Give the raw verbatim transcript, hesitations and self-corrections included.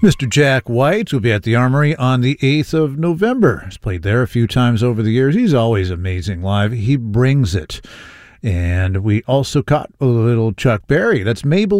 Mister Jack White will be at the Armory on the eighth of November. He's played there a few times over the years. He's always amazing live. He brings it. And we also caught a little Chuck Berry. That's Mabel